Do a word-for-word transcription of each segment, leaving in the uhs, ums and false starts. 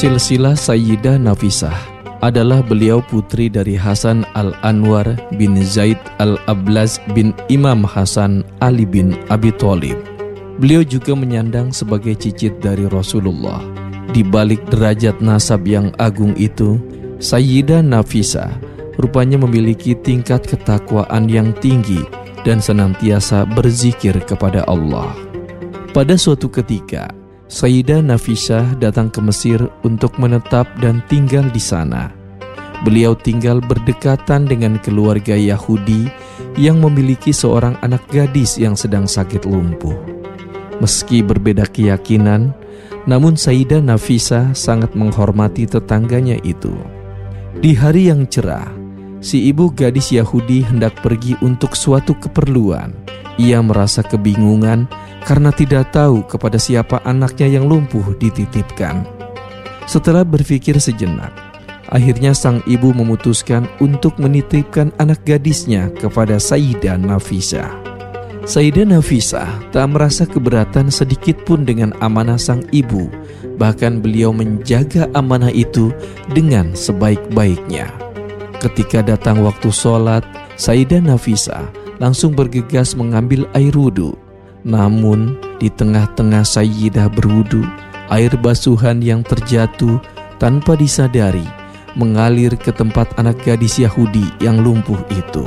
Silsilah Sayyidah Nafisah adalah beliau putri dari Hasan Al-Anwar bin Zaid Al-Ablaz bin Imam Hasan Ali bin Abi Thalib. Beliau juga menyandang sebagai cicit dari Rasulullah. Di balik derajat nasab yang agung itu, Sayyidah Nafisah rupanya memiliki tingkat ketakwaan yang tinggi dan senantiasa berzikir kepada Allah. Pada suatu ketika, Sayyidah Nafisah datang ke Mesir untuk menetap dan tinggal di sana. Beliau tinggal berdekatan dengan keluarga Yahudi yang memiliki seorang anak gadis yang sedang sakit lumpuh. Meski berbeda keyakinan, namun Sayyidah Nafisah sangat menghormati tetangganya itu. Di hari yang cerah, si ibu gadis Yahudi hendak pergi untuk suatu keperluan. Ia merasa kebingungan karena tidak tahu kepada siapa anaknya yang lumpuh dititipkan. Setelah berpikir sejenak, akhirnya sang ibu memutuskan untuk menitipkan anak gadisnya kepada Sayyidah Nafisah. Sayyidah Nafisah tak merasa keberatan sedikit pun dengan amanah sang ibu. Bahkan beliau menjaga amanah itu dengan sebaik-baiknya. Ketika datang waktu sholat, Sayyidah Nafisah langsung bergegas mengambil air wudhu. Namun di tengah-tengah Sayyidah berwudu, air basuhan yang terjatuh tanpa disadari mengalir ke tempat anak gadis Yahudi yang lumpuh itu.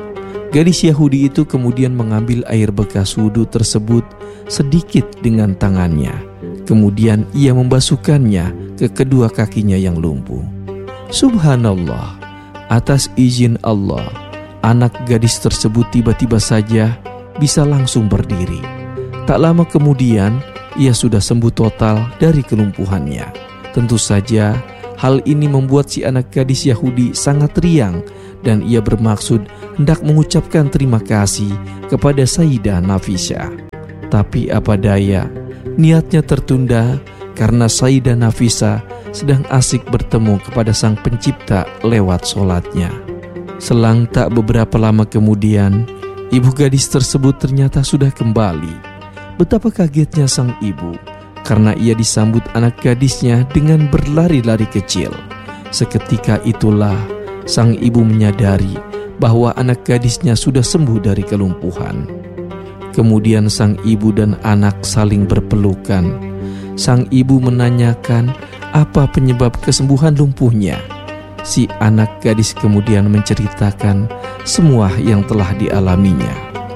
Gadis Yahudi itu kemudian mengambil air bekas wudu tersebut sedikit dengan tangannya. Kemudian ia membasuhkannya ke kedua kakinya yang lumpuh. Subhanallah, atas izin Allah, anak gadis tersebut tiba-tiba saja bisa langsung berdiri. Tak lama kemudian, ia sudah sembuh total dari kelumpuhannya. Tentu saja, hal ini membuat si anak gadis Yahudi sangat riang dan ia bermaksud hendak mengucapkan terima kasih kepada Sayyidah Nafisah. Tapi apa daya, niatnya tertunda karena Sayyidah Nafisah sedang asik bertemu kepada Sang Pencipta lewat sholatnya. Selang tak beberapa lama kemudian, ibu gadis tersebut ternyata sudah kembali. Betapa kagetnya sang ibu karena ia disambut anak gadisnya dengan berlari-lari kecil. Seketika itulah sang ibu menyadari bahwa anak gadisnya sudah sembuh dari kelumpuhan. Kemudian sang ibu dan anak saling berpelukan. Sang ibu menanyakan apa penyebab kesembuhan lumpuhnya. Si anak gadis kemudian menceritakan semua yang telah dialaminya.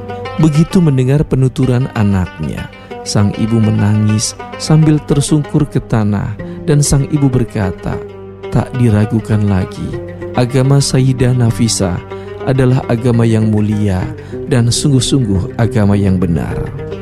Begitu mendengar penuturan anaknya, sang ibu menangis sambil tersungkur ke tanah dan sang ibu berkata, tak diragukan lagi, agama Sayyidah Nafisah adalah agama yang mulia dan sungguh-sungguh agama yang benar.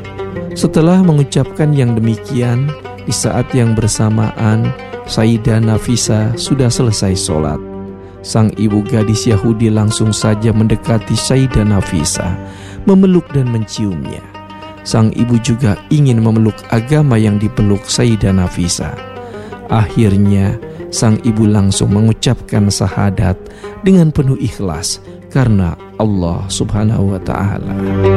Setelah mengucapkan yang demikian, di saat yang bersamaan Sayyidah Nafisah sudah selesai sholat. Sang ibu gadis Yahudi langsung saja mendekati Sayyidah Nafisah, memeluk dan menciumnya. Sang ibu juga ingin memeluk agama yang dipeluk Sayyidah Nafisah. Akhirnya sang ibu langsung mengucapkan syahadat dengan penuh ikhlas karena Allah Subhanahu wa ta'ala.